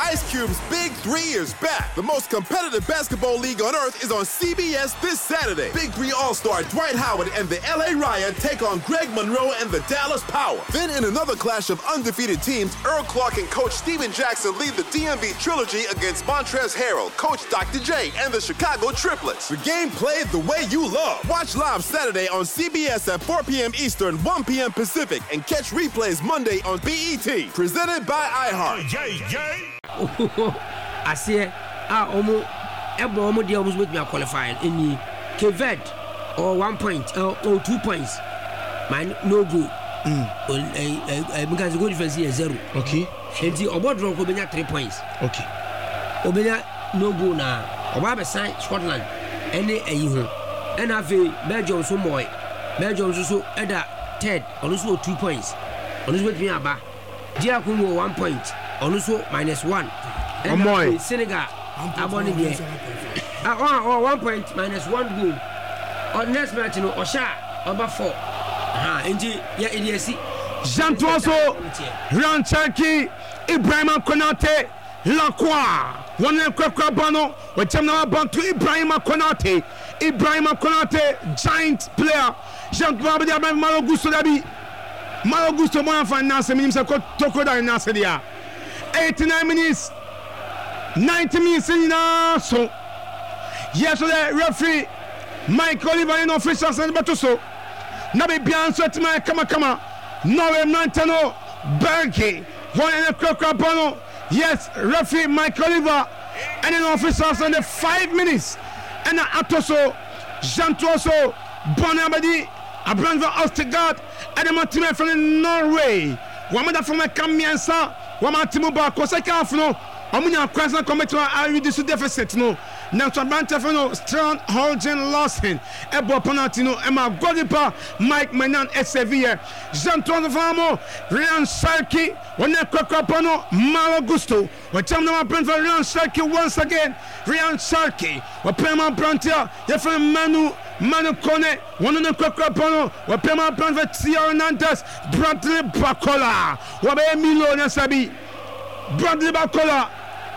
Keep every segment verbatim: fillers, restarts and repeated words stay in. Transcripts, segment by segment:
Ice Cube's Big Three is back. The most competitive basketball league on earth is on C B S this Saturday. Big Three All-Star Dwight Howard and the L A Riot take on Greg Monroe and the Dallas Power. Then in another clash of undefeated teams, Earl Clark and Coach Steven Jackson lead the D M V Trilogy against Montrezl Harrell, Coach Doctor J, and the Chicago Triplets. The game played the way you love. Watch live Saturday on C B S at four p.m. Eastern, one p.m. Pacific, and catch replays Monday on B E T. Presented by iHeart. I say, ah, almost every almost the almost with me qualified in the Keved or one point or, or two points. Man, no good. Mm. Because the good defense is zero. Okay. And the about drunk will be three points. Okay. Obenya no go now. Obama sign Scotland. Any a year. And have a Belgium so boy. Belgium so either third or also two points. On this with me about. Dia Kungo one point. Also minus one. And oh Senegal. Abon again. Ah, oh, one point minus one goal. On next match, no, Osha, over four. Ah, indeed, yeah, idiocy. Jean Tosso, Ran Cherki, Ibrahim Konate, Lacroix, one and Crabano, which I'm now about to Ibrahim Konate, Ibrahim Konate, giant player, Jean Claude Malo Gusto Dabi, Malo Gusto Monafan Nasa, Minimsa Tokoda and Nasadia. eighty-nine minutes, ninety minutes in so. Yesterday, referee Mike Oliver in officials and Batoso. Nabi Bian Swetima Kama Kama. Norway Mantano Berke. One and a Crocapano. Yes, referee Mike Oliver and in officials and the five minutes. And Atoso, Jean Tosso, Bonabadi, Abranva Ostegard, and the Matime from Norway. Wamada from a Kamiansa. Wamatimu ba koseka afuno amunya kwasa commitment a reduce deficit no na trabanta fano strong holding losing ebo penalty no ema golipa Mike Menan Sevilla Jean-Antoine Famo Ryan Sharkey wona kokopano Malo Gusto wacham na brand Ryan Sharkey once again Ryan Sharkey wa pema brantia yefa Manu Manu Kone one na kokopano wa pema brand Thierry Hernandez Bradley Bacola wa be Milo na sabi Bradley Bacola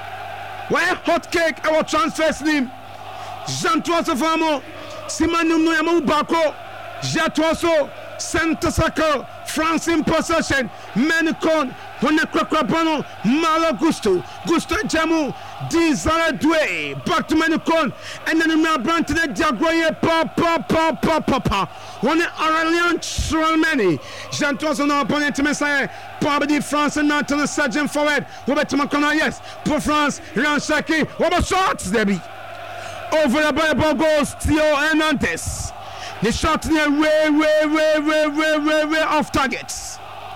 why hot cake our transfer name Jean-Antoine Famo Simanum no yamu Bako Jatoso center circle France in possession Menicon Wana Crocapano Malo Gusto Gusto Jamu Dizara Dwe back to Menicon and then we are brand to the Jaguar pa pa pa pa pa pa one Aurelien Chouameni Jean-Antoine no opponent Messiah probably France and not to the surgeon forward Robert Macron yes for France Ryan Sharkey what about shots Debbie over the ball goes Theo Hernandez. The shot near way, way, way, way, way, way, way off targets.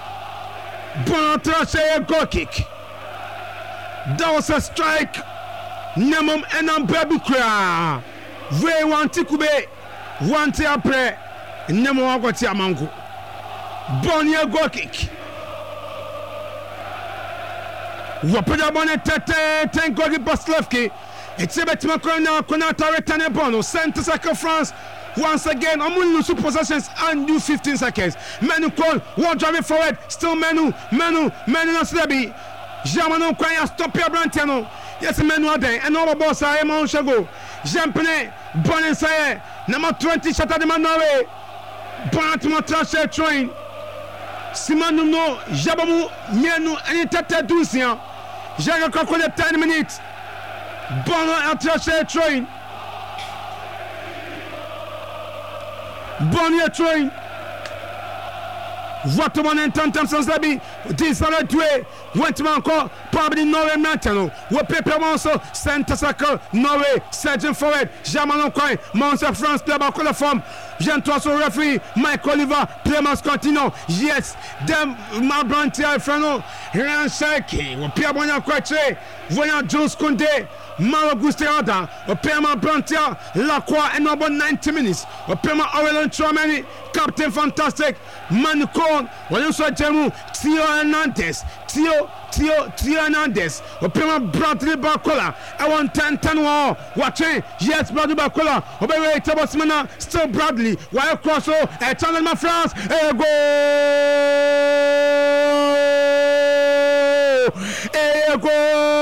Bonatrache goal kick. That was a strike. Nemom enam Babukra. Way one tikube. One tiapre. Nemo agoti amangu. Bonia goal kick. Wapeda bonet tete ten goal Baslevki. It's a bit Macron Konata return bono. Center circle France. Once again, I'm going to lose possessions and do fifteen seconds. Menu call, one driving forward, still Menu, Menu, Menu Naslebi. Jamano Kwaya, stop your Brantiano. Yes, Menu are there, and all the boss are Emma Shago. Jampene, Bonasaye, number twenty, shut out the Manawe. Bonatimo Trashe train. Simanu no, Jabamu, Menu, and Tata Dusia. Jaga Kokole, ten minutes. Bono Trashe train. Bonnier train. Watoman and Tantam Sansabi. This other way. Went to Manco. Probably Norway Mantano. What paper also. Center circle. Norway. Surgeon forward. Jamano Coin. Monster France. Play back on the form. Jean Tosso referee. Mike Oliver. Play must continue. Yes. Them. My brand here. Frano. Ryan Sharkey. What Pierre Bonia Quache. Voyant Jones Kunde. Malo Gusteada, or Pema Brantia, Lacroix, and about ninety minutes. Or Pema Aurelien Chouameni, Captain Fantastic, Manucon, when you saw Jemu, Theo Hernandez, Theo, Theo, Theo Hernandez, or Pema Bradley Bacola. I want ten ten war. Watching, yes, Bradley Bacola, or Baby Tabasmana, still Bradley, while across, a channel my France, a goal, a goal.